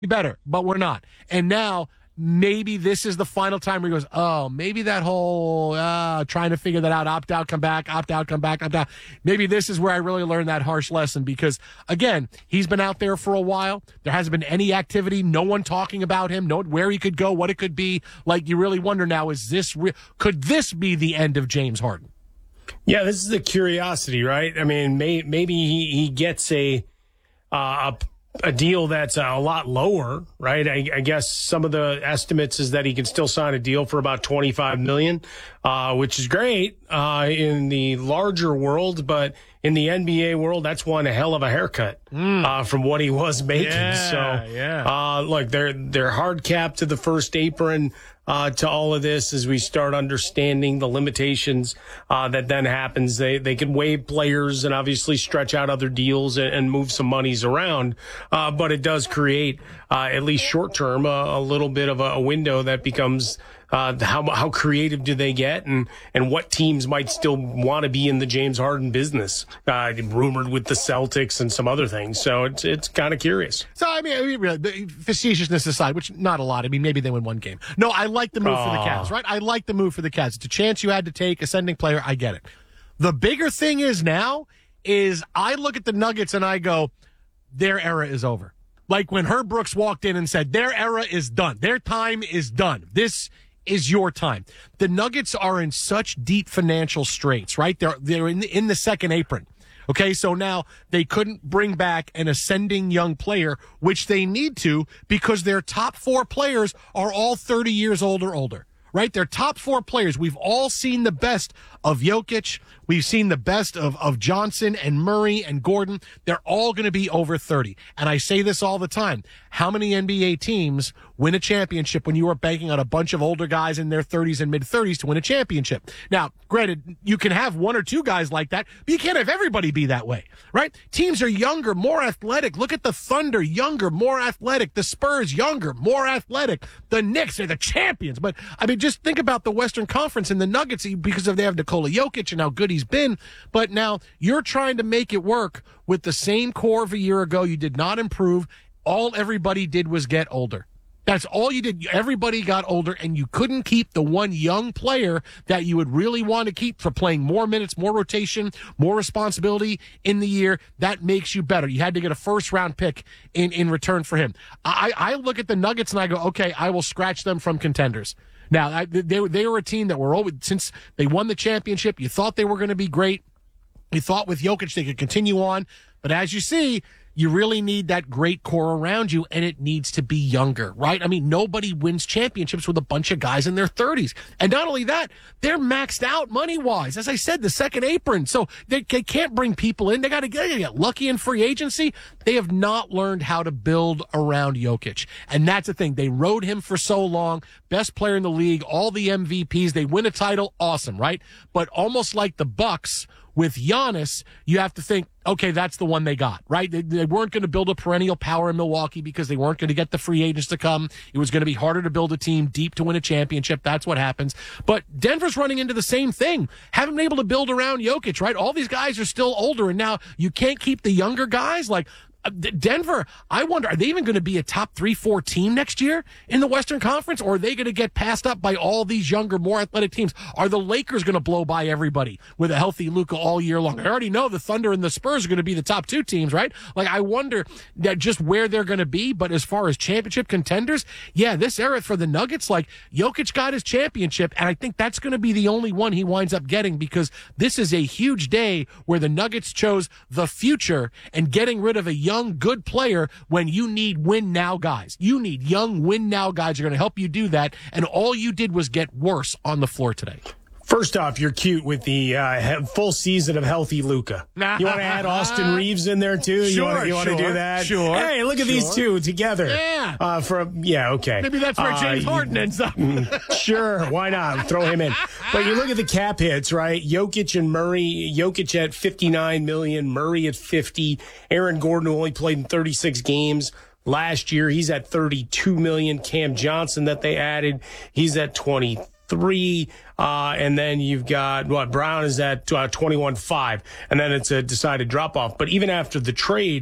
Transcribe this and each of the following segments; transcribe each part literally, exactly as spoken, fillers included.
better, but we're not. And now maybe this is the final time where he goes, oh, maybe that whole uh, trying to figure that out, opt out, come back, opt out, come back, opt out. Maybe this is where I really learned that harsh lesson because, again, he's been out there for a while. There hasn't been any activity, no one talking about him, no where he could go, what it could be. Like, you really wonder now, is this re- could this be the end of James Harden? Yeah, this is the curiosity, right? I mean, may, maybe he, he gets a, uh, a a deal that's a lot lower, right? I, I guess some of the estimates is that he can still sign a deal for about twenty-five million dollars, uh, which is great uh, in the larger world, but in the N B A world, that's one hell of a haircut mm. uh, from what he was making. Yeah, so, yeah. Uh, look, they're they're hard capped to the first apron. Uh, to all of this, as we start understanding the limitations uh, that then happens, they they can waive players and obviously stretch out other deals and, and move some monies around. Uh, but it does create, uh, at least short term, a, a little bit of a, a window that becomes uh, how how creative do they get, and and what teams might still want to be in the James Harden business. Uh, rumored with the Celtics and some other things, so it's it's kind of curious. So I mean, I mean really, facetiousness aside, which not a lot. I mean, maybe they win one game. No, I like the move oh. for the Cavs, right? I like the move for the Cavs. It's a chance you had to take, ascending player. I get it. The bigger thing is now is I look at the Nuggets and I go, their era is over. Like when Herb Brooks walked in and said, their era is done. Their time is done. This is your time. The Nuggets are in such deep financial straits, right? They're they're in the, in the second apron. Okay, so now they couldn't bring back an ascending young player, which they need to because their top four players are all thirty years old or older, right? Their top four players. We've all seen the best of Jokic. We've seen the best of, of Johnson and Murray and Gordon. They're all going to be over thirty. And I say this all the time. How many N B A teams win a championship when you are banking on a bunch of older guys in their thirties and mid-thirties to win a championship? Now, granted, you can have one or two guys like that, but you can't have everybody be that way, right? Teams are younger, more athletic. Look at the Thunder, younger, more athletic. The Spurs, younger, more athletic. The Knicks are the champions. But, I mean, just think about the Western Conference and the Nuggets because of they have Nikola Jokic and how good he's been. But now you're trying to make it work with the same core of a year ago. You did not improve. All everybody did was get older. That's all you did. Everybody got older, and you couldn't keep the one young player that you would really want to keep for playing more minutes, more rotation, more responsibility in the year. That makes you better. You had to get a first-round pick in, in return for him. I, I look at the Nuggets, and I go, okay, I will scratch them from contenders. Now, I, they, they were a team that were always, since they won the championship, you thought they were going to be great. You thought with Jokic they could continue on. But as you see, you really need that great core around you, and it needs to be younger, right? I mean, nobody wins championships with a bunch of guys in their thirties. And not only that, they're maxed out money-wise. As I said, the second apron. So they, they can't bring people in. They got to get lucky in free agency. They have not learned how to build around Jokic. And that's the thing. They rode him for so long. Best player in the league, all the M V Ps. They win a title. Awesome, right? But almost like the Bucks, with Giannis, you have to think, okay, that's the one they got, right? They, they weren't going to build a perennial power in Milwaukee because they weren't going to get the free agents to come. It was going to be harder to build a team deep to win a championship. That's what happens. But Denver's running into the same thing. Haven't been able to build around Jokic, right? All these guys are still older, and now you can't keep the younger guys. Like, Denver, I wonder, are they even going to be a top three, four team next year in the Western Conference, or are they going to get passed up by all these younger, more athletic teams? Are the Lakers going to blow by everybody with a healthy Luka all year long? I already know the Thunder and the Spurs are going to be the top two teams, right? Like, I wonder that just where they're going to be, but as far as championship contenders, yeah, this era for the Nuggets, like, Jokic got his championship, and I think that's going to be the only one he winds up getting because this is a huge day where the Nuggets chose the future and getting rid of a young young, good player when you need win-now guys. You need young, win-now guys who are going to help you do that, and all you did was get worse on the floor today. First off, you're cute with the uh, full season of healthy Luka. You want to add Austin Reeves in there too? Sure, you want to, you want sure, to do that? Sure. Hey, look at sure. these two together. Yeah. Uh, for yeah, okay. Maybe that's where uh, James Harden ends up. Sure, why not? Throw him in. But you look at the cap hits, right? Jokic and Murray. Jokic at fifty-nine million, Murray at fifty. Aaron Gordon, who only played in thirty-six games last year, he's at thirty-two million. Cam Johnson that they added, he's at twenty-three. Three, uh, and then you've got what Brown is at uh, twenty-one five, and then it's a decided drop off. But even after the trade,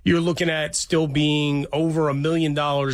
you're looking at still being over a million dollars